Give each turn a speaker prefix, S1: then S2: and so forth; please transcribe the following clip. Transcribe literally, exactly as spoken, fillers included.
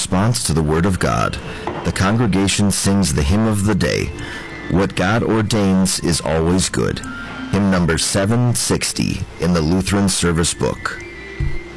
S1: response to the Word of God. The congregation sings the hymn of the day. What God ordains is always good. Hymn number seven sixty in the Lutheran Service Book.